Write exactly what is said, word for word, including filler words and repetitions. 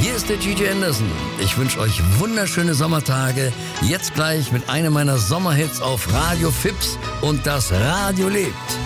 Hier ist der Gigi Anderson. Ich wünsche euch wunderschöne Sommertage. Jetzt gleich mit einem meiner Sommerhits auf Radio Fips und das Radio lebt.